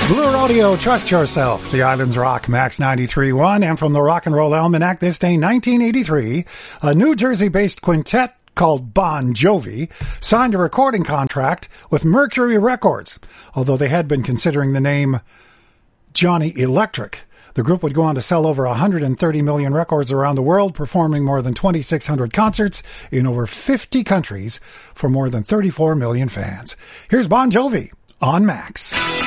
Blue Rodeo, Trust Yourself, the Islands Rock, Max 93.1, and from the Rock and Roll Almanac, this day 1983, a New Jersey-based quintet called Bon Jovi signed a recording contract with Mercury Records, although they had been considering the name Johnny Electric. The group would go on to sell over 130 million records around the world, performing more than 2,600 concerts in over 50 countries for more than 34 million fans. Here's Bon Jovi on Max.